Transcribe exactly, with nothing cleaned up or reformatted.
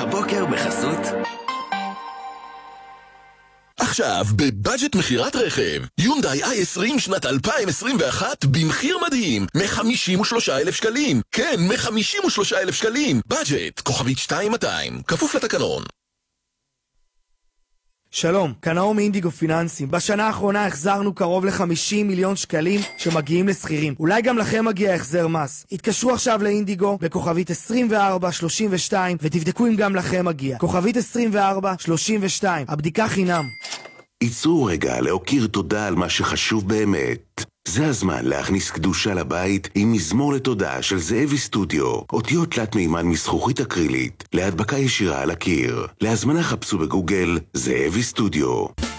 הבוקר בחסות. עכשיו, בבאג'ט מחירת רכב, יונדאי איי עשרים שנת אלפיים עשרים ואחת במחיר מדהים, מ-חמישים ושלושה אלף שקלים. כן, מ-חמישים ושלושה אלף שקלים. באג'ט, כוכבית שתיים מאתיים, כפוף לתקנון. שלום, כאן נאור מאינדיגו פיננסים. בשנה האחרונה החזרנו קרוב ל-חמישים מיליון שקלים שמגיעים לסחירים. אולי גם לכם מגיע החזר מס. התקשרו עכשיו לאינדיגו בכוכבית עשרים וארבע שלושים ושתיים ותבדקו אם גם לכם מגיע. כוכבית עשרים וארבע שלושים ושתיים, הבדיקה חינם. ייצרו רגע להוקיר תודה על מה שחשוב באמת. זה הזמן להכניס קדושה לבית עם מזמור לתודה של זאבי סטודיו. אותיות תלת מימן מזכוכית אקרילית, להדבקה ישירה על הקיר. להזמנה חפשו בגוגל זאבי סטודיו.